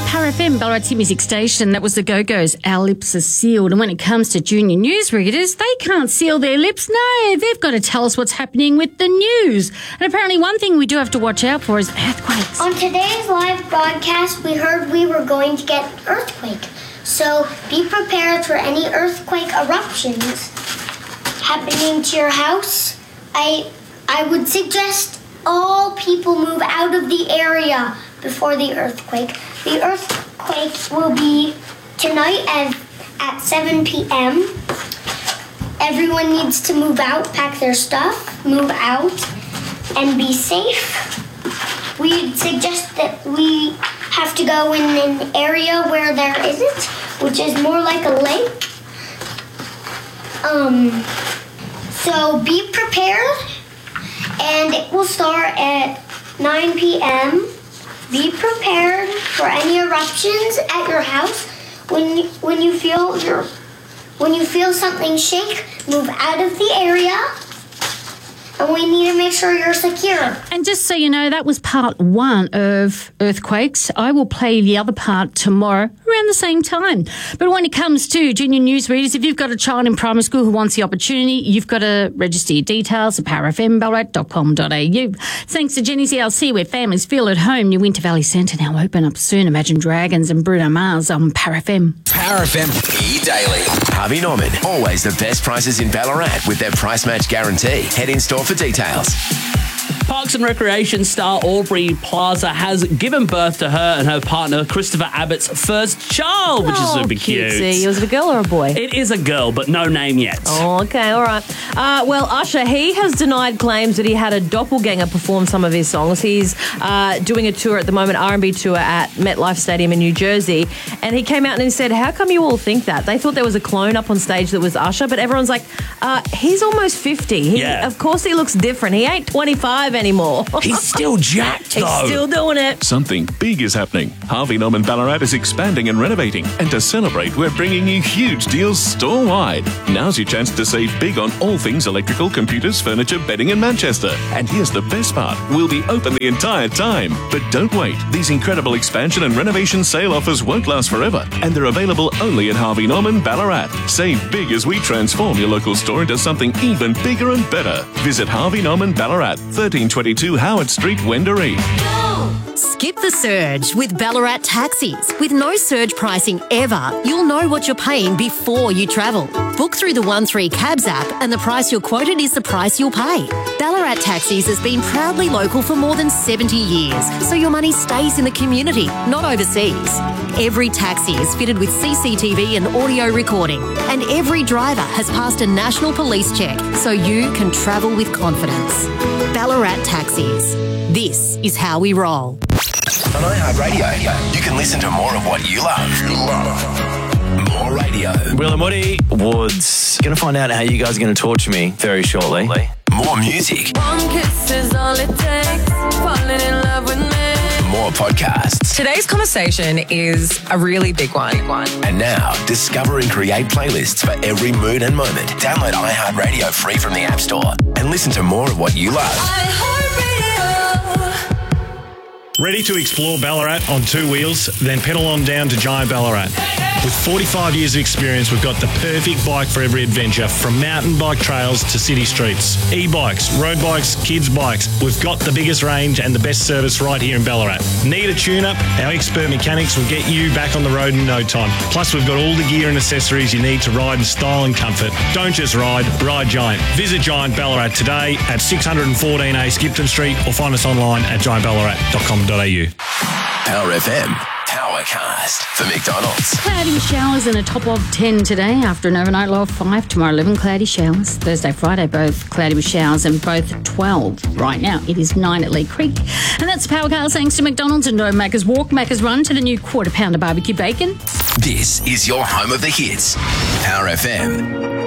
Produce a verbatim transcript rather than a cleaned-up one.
Power F M, Ballarat's hit music station. That was the Go-Go's. Our lips are sealed. And when it comes to junior news readers, they can't seal their lips. No, they've got to tell us what's happening with the news. And apparently one thing we do have to watch out for is earthquakes. On today's live broadcast, we heard we were going to get an earthquake. So be prepared for any earthquake eruptions happening to your house. I, I would suggest all people move out of the area before the earthquake. The earthquake will be tonight at, at seven p.m. Everyone needs to move out, pack their stuff, move out, and be safe. We suggest that we have to go in an area where there isn't, which is more like a lake. Um, so be prepared, and it will start at nine p.m. Be prepared for any eruptions at your house. When you, when you feel your when you feel something shake, move out of the area. And we need to make sure you're secure. And just so you know, that was part one of earthquakes. I will play the other part tomorrow around the same time. But when it comes to junior news readers, if you've got a child in primary school who wants the opportunity, you've got to register your details at power f m ballarat dot com dot a u. Thanks to Jenny's E L C, where families feel at home. New Winter Valley Centre now open up soon. Imagine Dragons and Bruno Mars on Power F M. Power F M E-Daily. Harvey Norman. Always the best prices in Ballarat with their price match guarantee. Head in store for details. Parks and Recreation star Aubrey Plaza has given birth to her and her partner Christopher Abbott's first child, which oh, Oh, is super cute. Cutesy. Was it a girl or a boy? It is a girl, but no name yet. Oh, okay, all right. Uh, well, Usher, he has denied claims that he had a doppelganger perform some of his songs. He's uh, doing a tour at the moment, R and B tour at MetLife Stadium in New Jersey, and he came out and he said, how come you all think that? They thought there was a clone up on stage that was Usher, but everyone's like, uh, he's almost fifty. He, Yeah. Of course he looks different. He ain't twenty-five anymore. He's still jacked, though. He's still doing it. Something big is happening. Harvey Norman Ballarat is expanding and renovating. And to celebrate, we're bringing you huge deals store-wide. Now's your chance to save big on all things electrical, computers, furniture, bedding in Manchester. And here's the best part. We'll be open the entire time. But don't wait. These incredible expansion and renovation sale offers won't last forever. And they're available only at Harvey Norman Ballarat. Save big as we transform your local store into something even bigger and better. Visit Harvey Norman Ballarat, thirteen twenty-two Howard Street, Wendouree. Skip the surge with Ballarat Taxis. With no surge pricing ever, you'll know what you're paying before you travel. Book through the one three Cabs app and the price you're quoted is the price you'll pay. Ballarat Taxis has been proudly local for more than seventy years, so your money stays in the community, not overseas. Every taxi is fitted with C C T V and audio recording, and every driver has passed a national police check, so you can travel with confidence. Ballarat Taxis. This is how we roll. On iHeartRadio, you can listen to more of what you love. You love. More radio. Will and Woody Woods. Going to find out how you guys are going to torture me very shortly. More music. One kiss is all it takes. Falling in love with me. More podcasts. Today's conversation is a really big one. And now, discover and create playlists for every mood and moment. Download iHeartRadio free from the App Store and listen to more of what you love. Ready to explore Ballarat on two wheels? Then pedal on down to Giant Ballarat. With forty-five years of experience, we've got the perfect bike for every adventure, from mountain bike trails to city streets. E-bikes, road bikes, kids' bikes. We've got the biggest range and the best service right here in Ballarat. Need a tune-up? Our expert mechanics will get you back on the road in no time. Plus, we've got all the gear and accessories you need to ride in style and comfort. Don't just ride, ride Giant. Visit Giant Ballarat today at six fourteen A Skipton Street or find us online at giant ballarat dot com dot a u. Power F M. Powercast for McDonald's. Cloudy showers and a top of ten today after an overnight low of five. Tomorrow, eleven cloudy showers. Thursday, Friday, both cloudy with showers and both twelve. Right now, it is nine at Lee Creek. And that's Powercast thanks to McDonald's and no Macca's Walk, Macca's Run to the new quarter pounder barbecue bacon. This is your home of the hits. Power F M.